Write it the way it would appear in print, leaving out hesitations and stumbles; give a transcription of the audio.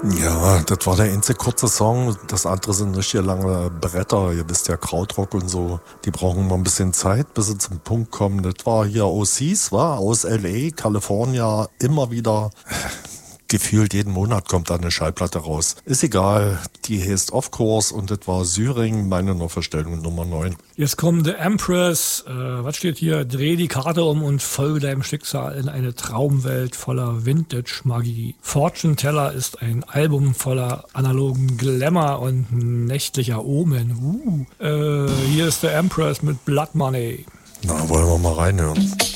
Ja, das war der einzige kurze Song. Das andere sind richtig lange Bretter. Ihr wisst ja, Krautrock und so. Die brauchen mal ein bisschen Zeit, bis sie zum Punkt kommen. Das war hier OCs, war aus LA, California, immer wieder. Gefühlt jeden Monat kommt da eine Schallplatte raus. Ist egal, die heißt Of Course und das war Syring, meine Neuverstellung Nummer 9. Jetzt kommt The Empress, was steht hier? Dreh die Karte um und folge deinem Schicksal in eine Traumwelt voller Vintage-Magie. Fortune Teller ist ein Album voller analogen Glamour und nächtlicher Omen. Hier ist The Empress mit Blood Money. Na, wollen wir mal reinhören.